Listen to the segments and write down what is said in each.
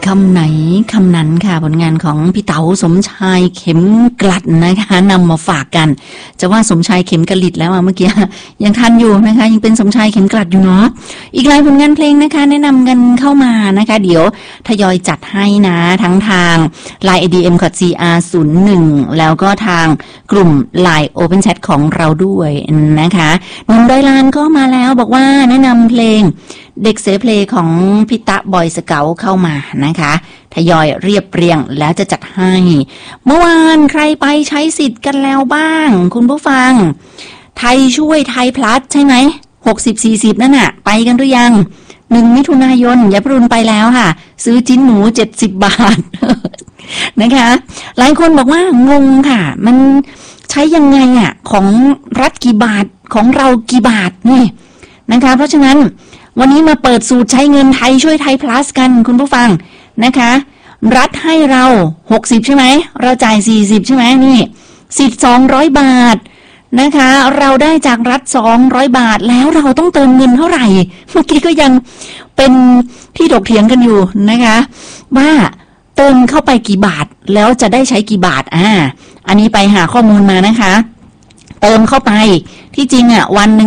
คำไหนคำนั้นค่ะผลงานของพี่เต๋าสมชายเข็มกลัดนะคะนำมาฝากกันจะว่าสมชายเข็มกลิดแล้วเมื่อกี้ยังทันอยู่นะคะยังเป็นสมชายเข็มกลัดอยู่เนาะอีกหลายผลงานเพลงนะคะแนะนำกันเข้ามานะคะเดี๋ยวทยอยจัดให้นะทั้งทาง Line ADM-CR01 แล้วก็ทางกลุ่ม Line Open Chat ของเราด้วยนะคะหนุ่มดอยลานก็มาแล้วบอกว่าแนะนำเพลงเด็กเสเพลของพิตะบอยสเกาเข้ามานะคะทยอยเรียบเรียงแล้วจะจัดให้เมื่อวานใครไปใช้สิทธิ์กันแล้วบ้างคุณผู้ฟังไทยช่วยไทยพลัสใช่ไหม60-40นั่นน่ะไปกันหรือยัง1 มิถุนายนยายพรุนไปแล้วค่ะซื้อจิ้นหมู70 บาท นะคะหลายคนบอกว่างงค่ะมันใช้ยังไงอ่ะของรัฐกี่บาทของเรากี่บาทนี่นะคะเพราะฉะนั้นวันนี้มาเปิดสูตรใช้เงินไทยช่วยไทยพลัสกันคุณผู้ฟังนะคะรัฐให้เรา60ใช่ไหมเราจ่าย40ใช่ไหมนี่สิทธิ์200 บาทนะคะเราได้จากรัฐ200 บาทแล้วเราต้องเติมเงินเท่าไหร่เมื่อกี้ก็ยังเป็นที่ถกเถียงกันอยู่นะคะว่าเติมเข้าไปกี่บาทแล้วจะได้ใช้กี่บาทอันนี้ไปหาข้อมูลมานะคะเติมเข้าไปที่จริงวันหนึ่ง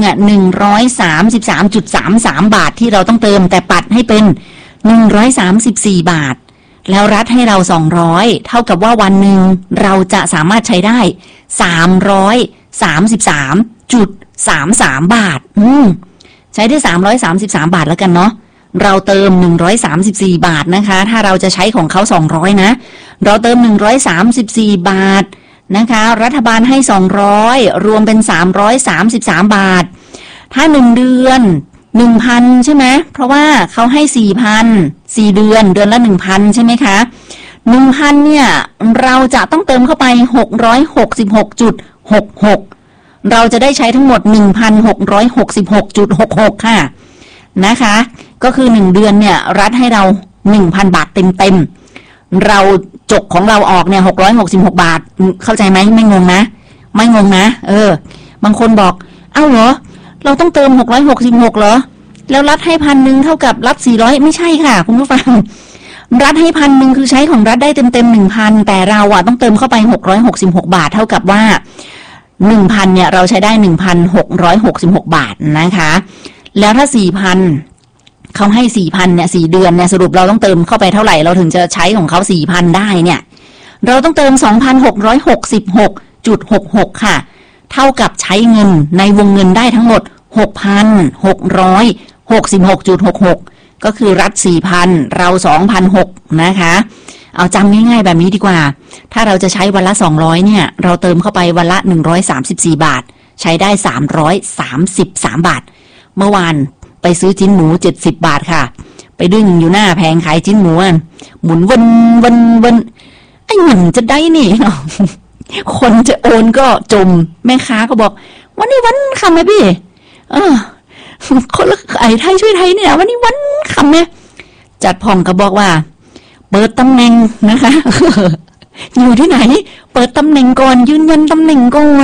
133.33 บาทที่เราต้องเติมแต่ปัดให้เป็น134 บาทแล้วรัฐให้เรา200เท่ากับว่าวันหนึ่งเราจะสามารถใช้ได้333.33 บาทใช้ได้333 บาทแล้วกันเนาะเราเติม134 บาทนะคะถ้าเราจะใช้ของเขา200นะเราเติม134 บาทนะคะรัฐบาลให้200รวมเป็น333 บาทถ้า1เดือน 1,000 ใช่ไหมเพราะว่าเขาให้ 4,000 4 เดือนละ 1,000 ใช่ไหมคะ 1,000 เนี่ยเราจะต้องเติมเข้าไป666.66เราจะได้ใช้ทั้งหมด 1,666.66 ค่ะนะคะก็คือ1เดือนเนี่ยรัฐให้เรา 1,000 บาทเต็มๆเราจกของเราออกเนี่ย666 บาทเข้าใจไหมไม่งงนะไม่งงนะบางคนบอกเอ้าเหรอเราต้องเติม666เหรอแล้วรัฐให้ 1,000 เท่ากับรับ400ไม่ใช่ค่ะคุณผู้ฟังรัฐให้ 1,000 คือใช้ของรัฐได้เต็ม 1,000 แต่เราต้องเติมเข้าไป666 บาทเท่ากับว่า 1,000 เนี่ยเราใช้ได้ 1,666 บาทนะคะแล้วถ้า 4,000 เขาให้ 4,000 เนี่ย4เดือนเนี่ยสรุปเราต้องเติมเข้าไปเท่าไหร่เราถึงจะใช้ของเขา 4,000 ได้เนี่ยเราต้องเติม 2,666.66 ค่ะเท่ากับใช้เงินในวงเงินได้ทั้งหมด 6,666.66 ก็คือรัฐ 4,000 เรา 2,600 นะคะเอาจำง่ายๆแบบนี้ดีกว่าถ้าเราจะใช้วันละ200เนี่ยเราเติมเข้าไปวันละ134 บาทใช้ได้333 บาทเมื่อวานไปซื้อจิ้นหมู70 บาทค่ะไปดึงอยู่หน้าแผงขายจิ้นหมูหมุนวนไอ้เงินจะได้นี่เนาะคนจะโอนก็จมแม่ค้าก็บอกวันนี้วันคำไหมพี่คนละไอ้ไทยช่วยไทยเนี่ยวันนี้วันคำไหมจัดผ่องก็บอกว่าเปิดตำแหน่งนะคะ อยู่ที่ไหนเปิดตำแหน่งก่อนยืนยันตำแหน่งก่อน